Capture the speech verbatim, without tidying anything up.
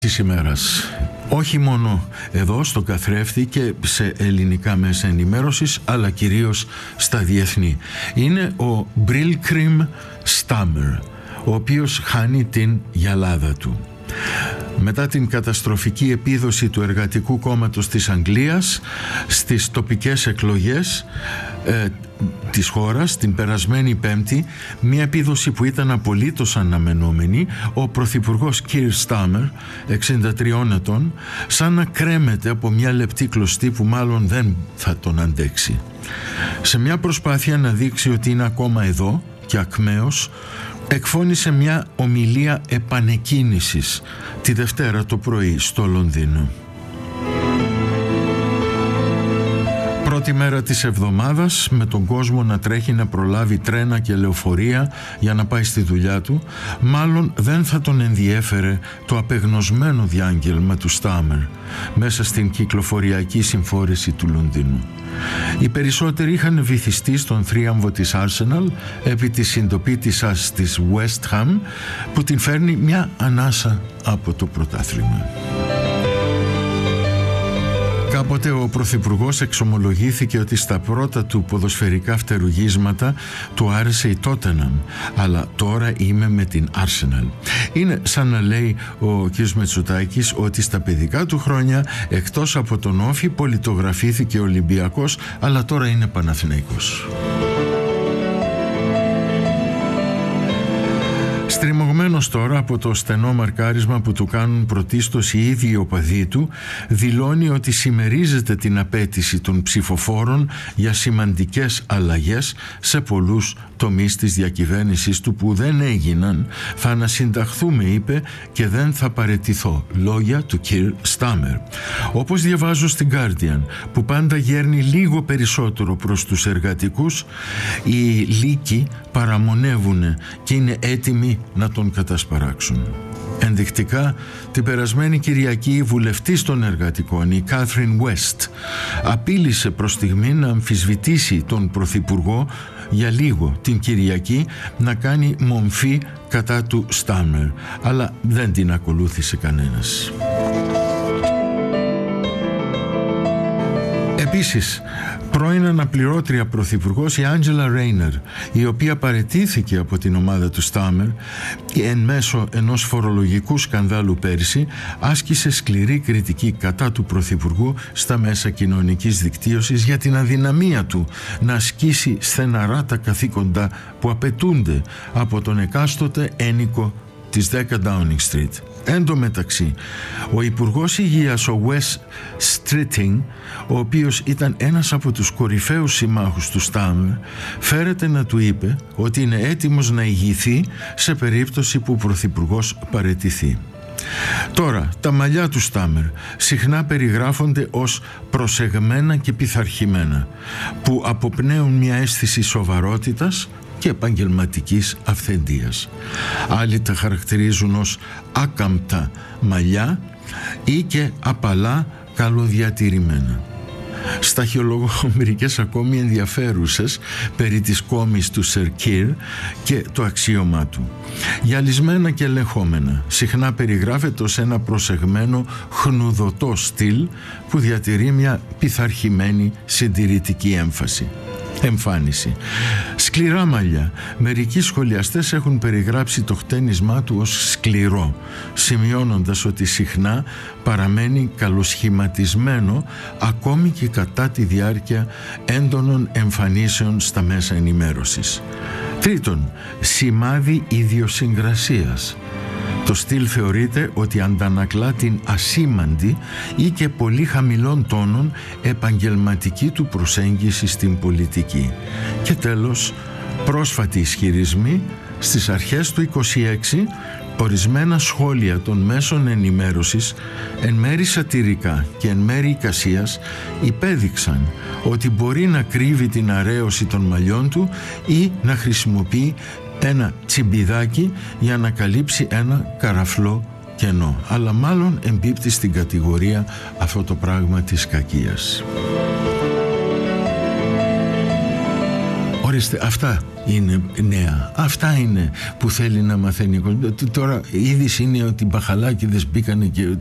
της ημέρας. Όχι μόνο εδώ στο καθρέφτη και σε ελληνικά μέσα ενημέρωσης, αλλά κυρίως στα διεθνή. Είναι ο Brillgrim Stammer, ο οποίος χάνει την γυαλάδα του. Μετά την καταστροφική επίδοση του Εργατικού Κόμματος της Αγγλίας στις τοπικές εκλογές ε, της χώρας την περασμένη Πέμπτη, μια επίδοση που ήταν απολύτως αναμενόμενη, ο πρωθυπουργός Keir Starmer, εξήντα τριών ετών, σαν να κρέμεται από μια λεπτή κλωστή που μάλλον δεν θα τον αντέξει. Σε μια προσπάθεια να δείξει ότι είναι ακόμα εδώ και ακμαίος, εκφώνησε μια ομιλία επανεκκίνησης τη Δευτέρα το πρωί στο Λονδίνο. Πρώτη μέρα της εβδομάδας, με τον κόσμο να τρέχει να προλάβει τρένα και λεωφορεία για να πάει στη δουλειά του, μάλλον δεν θα τον ενδιέφερε το απεγνωσμένο διάγγελμα του Στάμερ μέσα στην κυκλοφοριακή συμφόρηση του Λονδίνου. Οι περισσότεροι είχαν βυθιστεί στον θρίαμβο της Arsenal επί της συντοπίτισσας της West Ham, που την φέρνει μια ανάσα από το πρωτάθλημα. Κάποτε ο πρωθυπουργός εξομολογήθηκε ότι στα πρώτα του ποδοσφαιρικά φτερουγίσματα του άρεσε η Tottenham, αλλά τώρα είμαι με την Arsenal. Είναι σαν να λέει ο κ. Μετσοτάκης ότι στα παιδικά του χρόνια εκτός από τον Όφη πολιτογραφήθηκε Ολυμπιακός, αλλά τώρα είναι Παναθηναϊκός. Στριμωγμένος τώρα από το στενό μαρκάρισμα που του κάνουν πρωτίστως οι ίδιοι οπαδοί του, δηλώνει ότι συμμερίζεται την απέτηση των ψηφοφόρων για σημαντικές αλλαγές σε πολλούς τομείς της διακυβέρνησης του που δεν έγιναν. Θα ανασυνταχθούμε, είπε, και δεν θα παραιτηθώ. Λόγια του Keir Starmer. Όπως διαβάζω στην Guardian, που πάντα γέρνει λίγο περισσότερο προς τους εργατικούς, οι λύκοι παραμονεύουν και είναι έτοιμοι να τον κατασπαράξουν. Ενδεικτικά, την περασμένη Κυριακή η βουλευτής των εργατικών, η Catherine West, απείλησε προς στιγμή να αμφισβητήσει τον πρωθυπουργό για λίγο την Κυριακή να κάνει μομφή κατά του Στάμερ, αλλά δεν την ακολούθησε κανένας. Επίσης, πρώην αναπληρώτρια πρωθυπουργός η Άντζελα Ρέινερ, η οποία παραιτήθηκε από την ομάδα του Στάμερ εν μέσω ενός φορολογικού σκανδάλου πέρσι, άσκησε σκληρή κριτική κατά του πρωθυπουργού στα μέσα κοινωνικής δικτύωσης για την αδυναμία του να ασκήσει στεναρά τα καθήκοντα που απαιτούνται από τον εκάστοτε ένικο της δέκα Downing Street. Εν τω μεταξύ, ο Υπουργός Υγείας, ο Wes Streeting, ο οποίος ήταν ένας από τους κορυφαίους συμμάχους του Στάμερ, φέρεται να του είπε ότι είναι έτοιμος να ηγηθεί σε περίπτωση που ο πρωθυπουργός παραιτηθεί. Τώρα, τα μαλλιά του Στάμερ συχνά περιγράφονται ως προσεγμένα και πειθαρχημένα, που αποπνέουν μια αίσθηση σοβαρότητας και επαγγελματικής αυθεντίας. Άλλοι τα χαρακτηρίζουν ως άκαμπτα μαλλιά ή και απαλά καλοδιατηρημένα. Σταχυολογώ μερικές ακόμη ενδιαφέρουσες περί της κόμης του Σερ Κίρ και το αξίωμά του. Γυαλισμένα και ελεγχόμενα, συχνά περιγράφεται ως ένα προσεγμένο χνουδωτό στυλ που διατηρεί μια πειθαρχημένη συντηρητική έμφαση. εμφάνιση. Σκληρά μαλλιά. Μερικοί σχολιαστές έχουν περιγράψει το χτένισμά του ως σκληρό, σημειώνοντας ότι συχνά παραμένει καλοσχηματισμένο ακόμη και κατά τη διάρκεια έντονων εμφανίσεων στα μέσα ενημέρωσης. Τρίτον, σημάδι ιδιοσυγκρασίας. Το στυλ θεωρείται ότι αντανακλά την ασήμαντη ή και πολύ χαμηλών τόνων επαγγελματική του προσέγγιση στην πολιτική. Και τέλος, πρόσφατοι ισχυρισμοί στις αρχές του είκοσι έξι, ορισμένα σχόλια των μέσων ενημέρωσης, εν μέρει σατιρικά και εν μέρει εικασίας, υπέδειξαν ότι μπορεί να κρύβει την αρέωση των μαλλιών του ή να χρησιμοποιεί ένα τσιμπιδάκι για να καλύψει ένα καραφλό κενό. Αλλά μάλλον εμπίπτει στην κατηγορία αυτό το πράγμα της κακίας. Ο Ορίστε, αυτά είναι νέα. Αυτά είναι που θέλει να μαθαίνει ο κόσμος. Τώρα η είδηση είναι ότι οι μπαχαλάκηδες μπήκανε και